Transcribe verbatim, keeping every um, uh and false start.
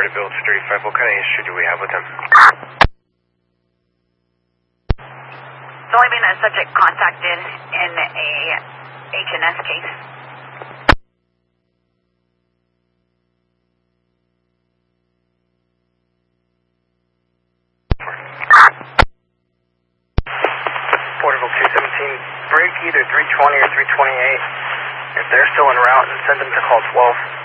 Porterville two thirty-five, what kind of issue do we have with him? It's only been a subject contacted in a H and S case. Porterville two seventeen, break either three twenty or three twenty-eight. If they're still en route, and send them to call twelve.